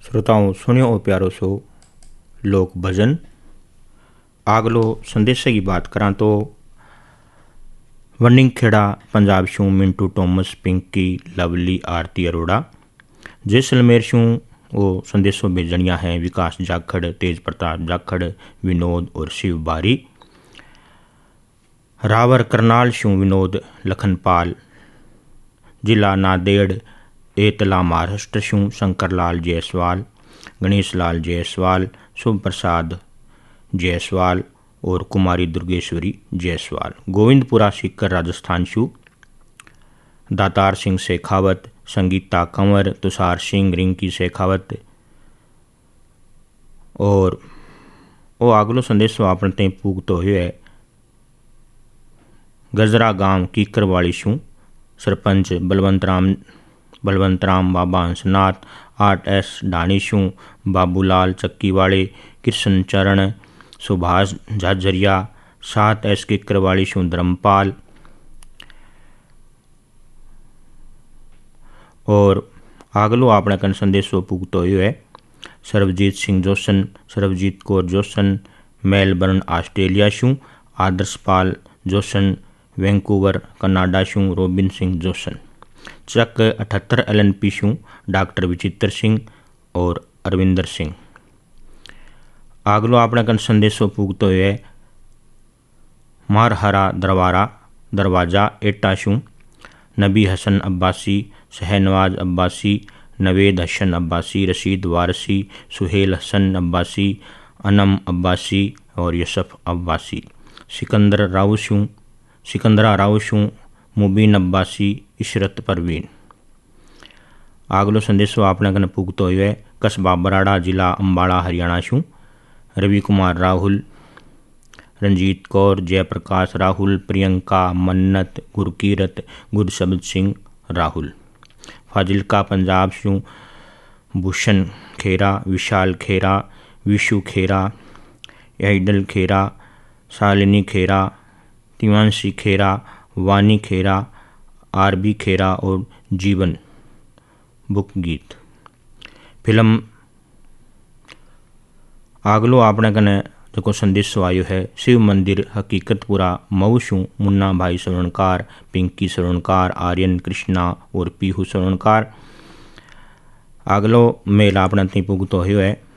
श्रोताओं सुनियो और प्यारो सो लोक भजन। आगलो संदेश की बात करा तो वनिंग खेड़ा पंजाब शू मिंटू टॉमस पिंकी लवली आरती अरोड़ा। जैसलमेर शू वो संदेशों भेजनिया हैं विकास जाखड़, तेज प्रताप जाखड़, विनोद और शिव बारी। रावर करनाल शू विनोद लखनपाल। जिला नांदेड़ एतला महाराष्ट्र शू शंकरलाल जायसवाल, गणेश लाल जायसवाल, शुभ प्रसाद जायसवाल और कुमारी दुर्गेश्वरी जायसवाल। गोविंदपुरा सीकर राजस्थान शू दातार सिंह शेखावत, संगीता कंवर, तुषार सिंह, रिंकी शेखावत। और वो अगलो संदेश आपने ते पूगतो हुए गजरा गांव कीकरवाड़ी शू सरपंच बलवंत राम बाबा हंसनाथ, 8S ढाणी शू बाबूलाल चक्कीवाड़े, कृष्ण चरण, सुभाष झाझरिया, 7S कीकरवाड़ी शू धर्मपाल। और आगलो आपने कन संदेशो पूगतो हुए सर्वजीत सिंह जोशन, सर्वजीत कौर जोशन, मेलबर्न ऑस्ट्रेलिया शू आदर्शपाल जोशन, वैंकूवर कनाडा शू रोबिन सिंह जोशन। चक 78 LNP शू डॉक्टर विचित्र सिंह और अरविंदर सिंह। आगलो आपने कन संदेशो पूगतो हुए मारहरा दरवाजा एटा शू नबी हसन अब्बासी, शहनवाज अब्बासी, नवेद हसन अब्बासी, रशीद वारसी, सुहेल हसन अब्बासी, अनम अब्बासी और यसफ अब्बासी। सिकंदरा राव शू मुबीन अब्बासी, इशरत परवीन। आगलो संदेशो आपने कन पूगतो हुए कस्बा बराड़ा जिला अम्बाड़ा हरियाणा शू रवि कुमार राहुल, रंजीत कौर, जयप्रकाश राहुल, प्रियंका, मन्नत, गुरकीरत, गुरशब्द सिंह राहुल। फाजिलका पंजाब शू भूषण खेरा, विशाल खेरा, विशु खेरा, ऐडल खेरा, शालिनी खेरा, तिवांशी खेरा, वानी खेरा, आरबी खेरा और जीवन बुक गीत फिल्म। आगलो आपने कने जो संदेश आयो है शिव मंदिर हकीकतपुरा मऊ शू मुन्ना भाई श्रवणकार, पिंकी श्रवणकार, आर्यन कृष्णा और पीहू श्रवणकार। आगलो मेल आपने ती पुगतो है